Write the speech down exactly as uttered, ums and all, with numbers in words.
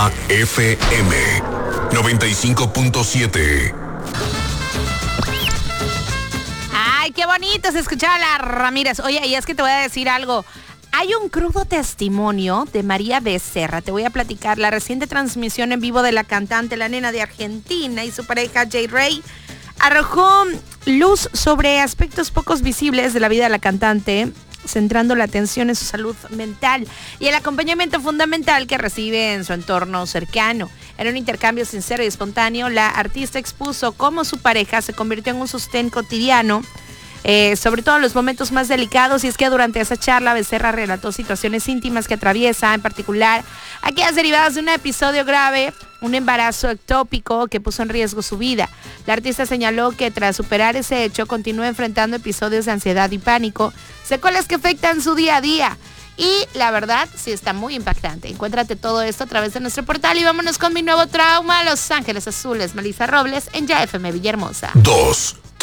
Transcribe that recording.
Ya F M noventa y cinco punto siete. Ay, qué bonito se escuchaba la Ramírez. Oye, y es que te voy a decir algo. Hay un crudo testimonio de María Becerra. Te voy a platicar la reciente transmisión en vivo de la cantante, la nena de Argentina, y su pareja Jay Ray arrojó luz sobre aspectos pocos visibles de la vida de la cantante, centrando la atención en su salud mental y el acompañamiento fundamental que recibe en su entorno cercano. En un intercambio sincero y espontáneo, la artista expuso cómo su pareja se convirtió en un sostén cotidiano, eh, sobre todo en los momentos más delicados, y es que durante esa charla Becerra relató situaciones íntimas que atraviesa, en particular aquellas derivadas de un episodio grave, un embarazo ectópico que puso en riesgo su vida. La artista señaló que tras superar ese hecho continúa enfrentando episodios de ansiedad y pánico, secuelas que afectan su día a día. Y la verdad, sí está muy impactante. Encuéntrate todo esto a través de nuestro portal y vámonos con mi nuevo trauma, Los Ángeles Azules, Melissa Robles, en Ya F M Villahermosa. Dos.